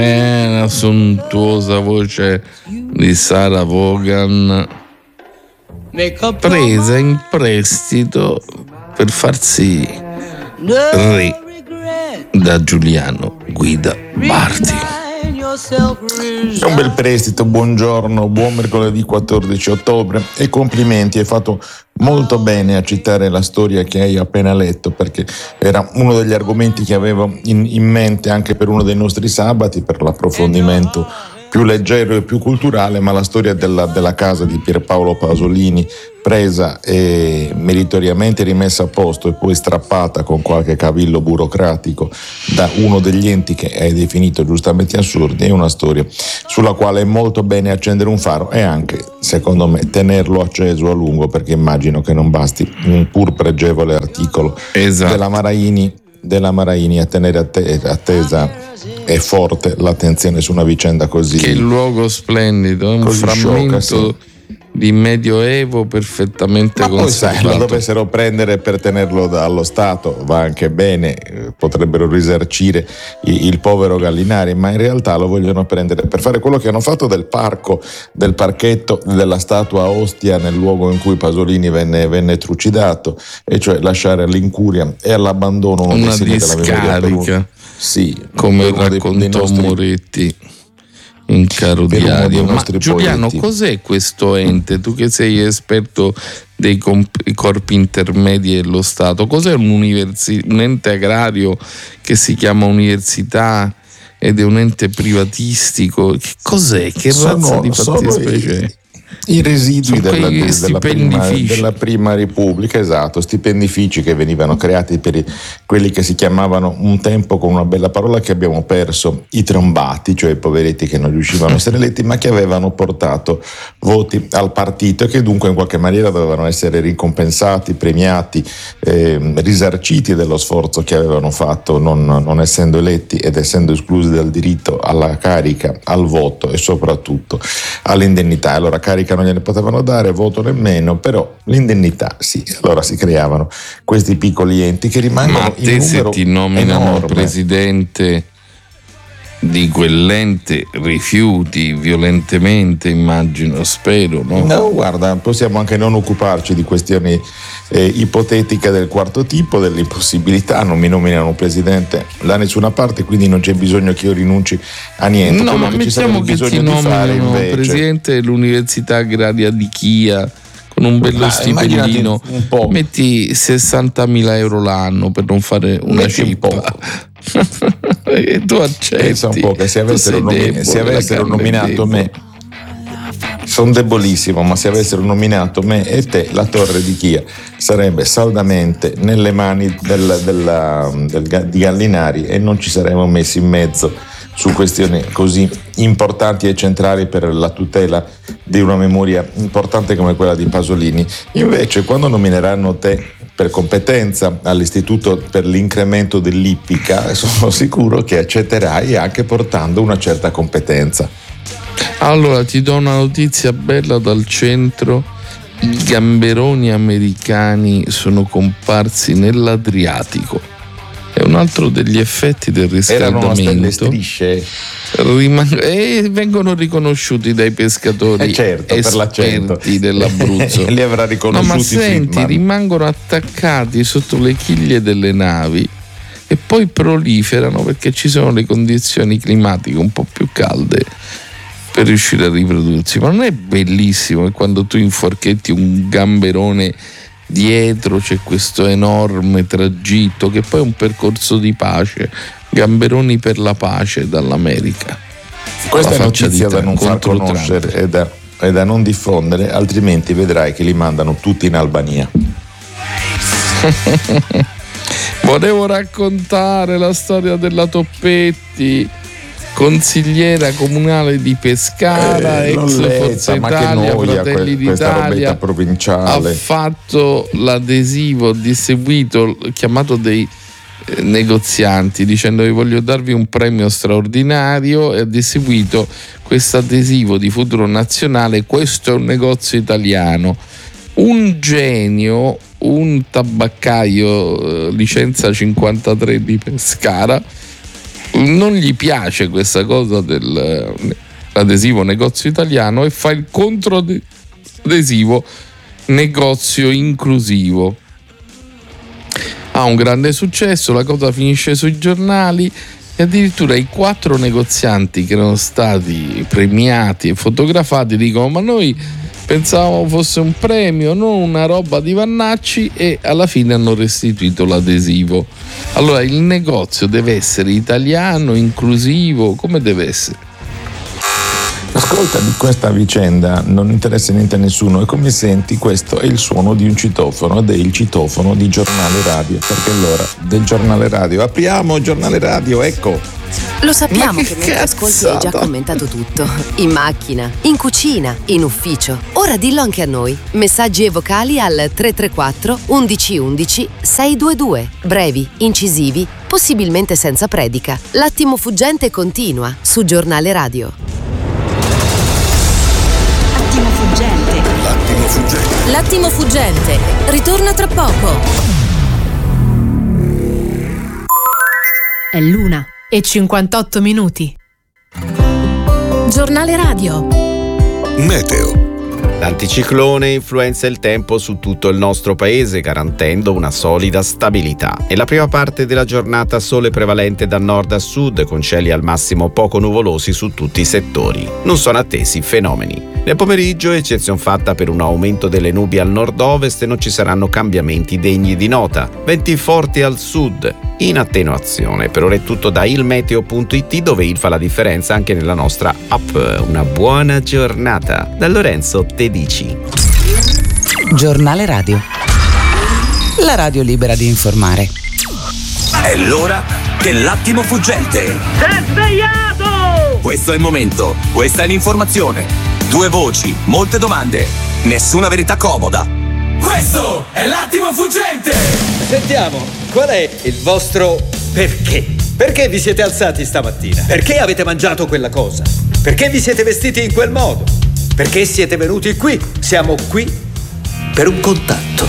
La sontuosa voce di Sarah Vaughan, presa in prestito per farsi re da Giuliano Guida Bardi. È un bel prestito. Buongiorno, buon mercoledì 14 ottobre e complimenti, hai fatto molto bene a citare la storia che hai appena letto, perché era uno degli argomenti che avevo in mente anche per uno dei nostri sabati, per l'approfondimento più leggero e più culturale, ma la storia della casa di Pierpaolo Pasolini, presa e meritoriamente rimessa a posto e poi strappata con qualche cavillo burocratico da uno degli enti che hai definito giustamente assurdi, è una storia sulla quale è molto bene accendere un faro e anche, secondo me, tenerlo acceso a lungo, perché immagino che non basti un pur pregevole articolo della Maraini a tenere attesa e forte l'attenzione su una vicenda così. Che luogo splendido, un frammento sciocca, sì, di medioevo perfettamente conservato. Poi sai, lo dovessero prendere per tenerlo allo Stato, va anche bene, potrebbero risarcire il povero Gallinari, ma in realtà lo vogliono prendere per fare quello che hanno fatto del parchetto della statua a Ostia, nel luogo in cui Pasolini venne trucidato, e cioè lasciare all'incuria e all'abbandono una discarica, sì, come raccontò Moretti in Caro Diario. Ma Giuliano, poeti, cos'è questo ente? Tu che sei esperto dei corpi intermedi dello Stato, cos'è un ente agrario che si chiama università ed è un ente privatistico? Che cos'è? Che razza di fattispecie? I residui della prima Repubblica, esatto, stipendifici che venivano creati per quelli che si chiamavano un tempo, con una bella parola che abbiamo perso, i trombati, cioè i poveretti che non riuscivano a essere eletti ma che avevano portato voti al partito e che dunque in qualche maniera dovevano essere ricompensati, premiati, risarciti dello sforzo che avevano fatto non essendo eletti ed essendo esclusi dal diritto alla carica, al voto e soprattutto all'indennità. Allora carica non gliene potevano dare, voto nemmeno, però l'indennità sì. Allora si creavano questi piccoli enti che rimangono in numero enorme. Ma te, se ti nominano presidente di quell'ente, rifiuti violentemente, immagino, spero, no? No, guarda, possiamo anche non occuparci di questioni ipotetiche del quarto tipo, dell'impossibilità. Non mi nominano un presidente da nessuna parte, quindi non c'è bisogno che io rinunci a niente. No, ma mettiamo che ti nominano presidente dell'Università Agraria di Chia con un bello stipendino, metti 60.000 euro l'anno per non fare una cippa. E tu accetti. Pensa un po' che se avessero nominato me, sono debolissimo, ma se avessero nominato me e te, la torre di Chia sarebbe saldamente nelle mani di Gallinari e non ci saremmo messi in mezzo su questioni così importanti e centrali per la tutela di una memoria importante come quella di Pasolini. Invece, quando nomineranno te per competenza all'Istituto per l'incremento dell'ippica, sono sicuro che accetterai, anche portando una certa competenza. Allora ti do una notizia bella dal centro: i gamberoni americani sono comparsi nell'Adriatico. È un altro degli effetti del riscaldamento. Erano delle strisce e vengono riconosciuti dai pescatori esperti dell'Abruzzo. Li avrà riconosciuti. No, ma senti, rimangono attaccati sotto le chiglie delle navi e poi proliferano perché ci sono le condizioni climatiche un po' più calde per riuscire a riprodursi. Ma non è bellissimo che quando tu inforchetti un gamberone, dietro c'è questo enorme tragitto che poi è un percorso di pace, gamberoni per la pace dall'America. Questa è notizia da non far conoscere e da non diffondere, altrimenti vedrai che li mandano tutti in Albania. Volevo raccontare la storia della Toppetti, consigliera comunale di Pescara, ex Forza Italia, Fratelli d'Italia, provinciale. Ha fatto l'adesivo distribuito, chiamato dei negozianti, dicendo: vi voglio darvi un premio straordinario, e ha distribuito questo adesivo di Futuro Nazionale: questo è un negozio italiano. Un genio, un tabaccaio, licenza 53 di Pescara, non gli piace questa cosa dell'adesivo negozio italiano e fa il controadesivo negozio inclusivo. Ha un grande successo, la cosa finisce sui giornali e addirittura i 4 negozianti che erano stati premiati e fotografati dicono: ma noi pensavamo fosse un premio, non una roba di Vannacci, e alla fine hanno restituito l'adesivo. Allora il negozio deve essere italiano, inclusivo, come deve essere? Ascolta, di questa vicenda non interessa niente a nessuno, e come senti questo è il suono di un citofono, ed è il citofono di Giornale Radio, perché è l'ora del Giornale Radio. Apriamo il Giornale Radio, ecco. Lo sappiamo che mentre ascolti hai già commentato tutto. In macchina, in cucina, in ufficio. Ora dillo anche a noi. Messaggi e vocali al 334 11 11 622. Brevi, incisivi, possibilmente senza predica. L'attimo fuggente continua su Giornale Radio. L'attimo fuggente ritorna tra poco. È l'1:58. Giornale Radio. Meteo. L'anticiclone influenza il tempo su tutto il nostro paese, garantendo una solida stabilità. Nella prima parte della giornata sole prevalente da nord a sud, con cieli al massimo poco nuvolosi su tutti i settori. Non sono attesi fenomeni. Nel pomeriggio, eccezion fatta per un aumento delle nubi al nord-ovest, non ci saranno cambiamenti degni di nota. Venti forti al sud, in attenuazione. Per ora è tutto da ilmeteo.it, dove il fa la differenza anche nella nostra app. Una buona giornata da Lorenzo Tedici. Giornale Radio. La radio libera di informare. È l'ora dell'attimo fuggente. Sei svegliato! Questo è il momento, questa è l'informazione. 2 voci, molte domande, nessuna verità comoda. Questo è l'attimo fuggente! Sentiamo, qual è il vostro perché? Perché vi siete alzati stamattina? Perché avete mangiato quella cosa? Perché vi siete vestiti in quel modo? Perché siete venuti qui? Siamo qui per un contatto.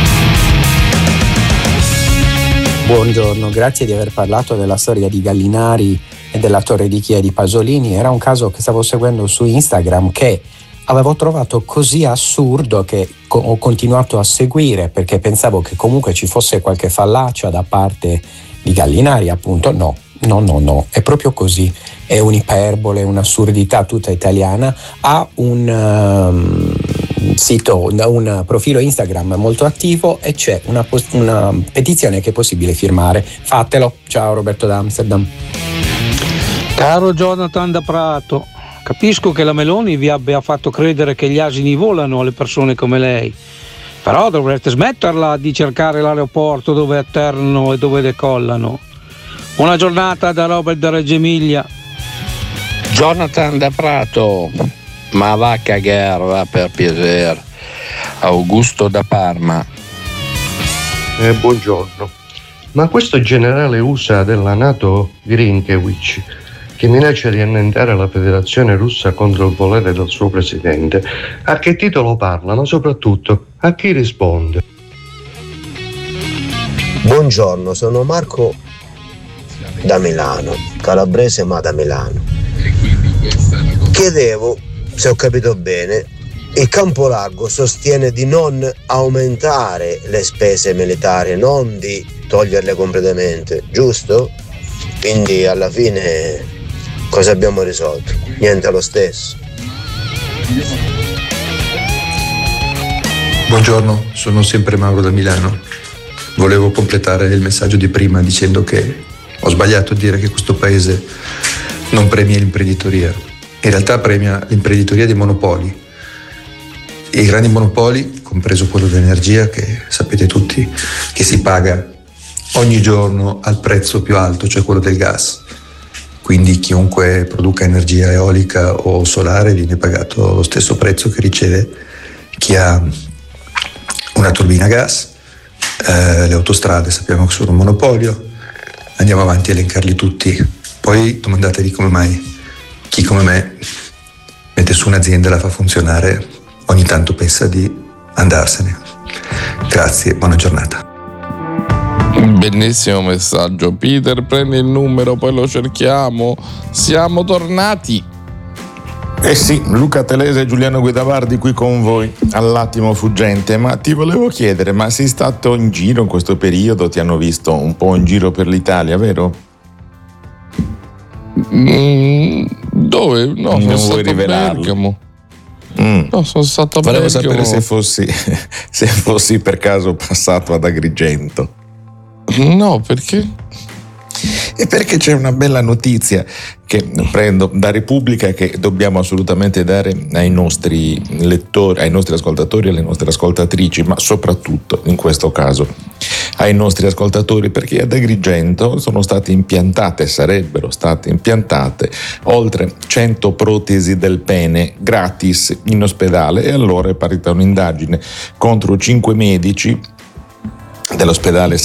Buongiorno, grazie di aver parlato della storia di Gallinari e della Torre di Chiedi Pasolini. Era un caso che stavo seguendo su Instagram che avevo trovato così assurdo che ho continuato a seguire, perché pensavo che comunque ci fosse qualche fallacia da parte di Gallinari. Appunto no, è proprio così, è un'iperbole, un'assurdità tutta italiana. Ha un sito, un profilo Instagram molto attivo e c'è una petizione che è possibile firmare. Fatelo. Ciao, Roberto da Amsterdam. Caro Jonathan da Prato, capisco che la Meloni vi abbia fatto credere che gli asini volano alle persone come lei, però dovreste smetterla di cercare l'aeroporto dove atterrano e dove decollano. Buona giornata da Robert da Reggio Emilia. Jonathan da Prato, ma va a cagare, va per piacere. Augusto da Parma. Buongiorno, ma questo generale USA della NATO Grinkevich, che minaccia di annientare la federazione russa contro il volere del suo presidente, a che titolo parla, ma soprattutto a chi risponde? Buongiorno, sono Marco da Milano, calabrese ma da Milano. Chiedevo, se ho capito bene, il Campolargo sostiene di non aumentare le spese militari, non di toglierle completamente, giusto? Quindi alla fine cosa abbiamo risolto? Niente lo stesso. Buongiorno, sono sempre Mauro da Milano. Volevo completare il messaggio di prima dicendo che ho sbagliato a dire che questo paese non premia l'imprenditoria. In realtà premia l'imprenditoria dei monopoli. I grandi monopoli, compreso quello dell'energia, che sapete tutti che si paga ogni giorno al prezzo più alto, cioè quello del gas. Quindi chiunque produca energia eolica o solare viene pagato lo stesso prezzo che riceve chi ha una turbina a gas. Le autostrade sappiamo che sono un monopolio, andiamo avanti a elencarli tutti. Poi domandatevi come mai chi come me mette su un'azienda e la fa funzionare, ogni tanto pensa di andarsene. Grazie, buona giornata. Bellissimo messaggio. Peter, prendi il numero, poi lo cerchiamo. Siamo tornati. Eh sì, Luca Telese e Giuliano Guidavardi qui con voi all'attimo fuggente. Ma ti volevo chiedere, ma sei stato in giro in questo periodo? Ti hanno visto un po' in giro per l'Italia, vero? Dove? No, non sono vuoi stato rivelarlo? a Bergamo. No, sono stato a Volevo Bergamo. sapere se fossi per caso passato ad Agrigento. No, perché? E perché c'è una bella notizia che prendo da Repubblica che dobbiamo assolutamente dare ai nostri lettori, ai nostri ascoltatori e alle nostre ascoltatrici, ma soprattutto in questo caso ai nostri ascoltatori, perché ad Agrigento sarebbero state impiantate oltre 100 protesi del pene gratis in ospedale, e allora è partita un'indagine contro 5 medici dell'ospedale